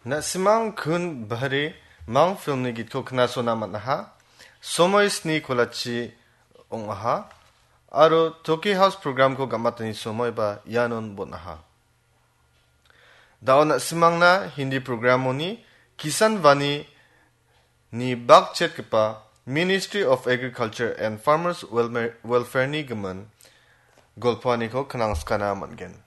Na simang kun bahari mang film ni git ko knasona matnaha. Somoy sni kolachi ong aha. Aro Toki House program ko gamatani somoy ba yanon bonaha. Daon na simang na hindi programo ni Kisan Vani ni Bakchet kepa Ministry of Agriculture and Farmers Welfare ni gaman golpani ko kanang skana matgen.